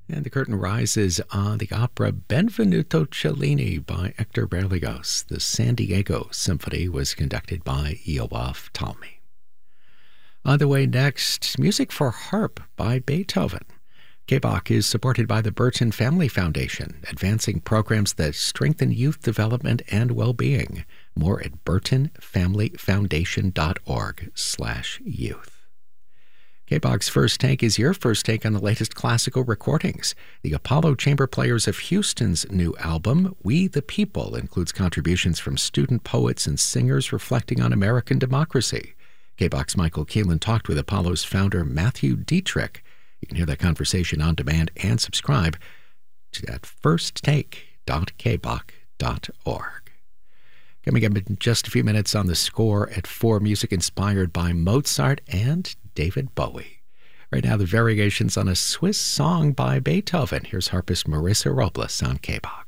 And the curtain rises on the opera Benvenuto Cellini by Hector Berlioz. The San Diego Symphony was conducted by Yoav Talmi. On the way next, music for harp by Beethoven. KBOC is supported by the Burton Family Foundation, advancing programs that strengthen youth development and well-being. More at burtonfamilyfoundation.org/youth. KBOC's First Take is your first take on the latest classical recordings. The Apollo Chamber Players of Houston's new album, We the People, includes contributions from student poets and singers reflecting on American democracy. KBOC's Michael Keelan talked with Apollo's founder Matthew Dietrich. You can hear that conversation on demand and subscribe to at firsttake.kboc.org. Coming up in just a few minutes on The Score at 4, music inspired by Mozart and David Bowie. Right now, the variations on a Swiss song by Beethoven. Here's harpist Marissa Robles on KBOC.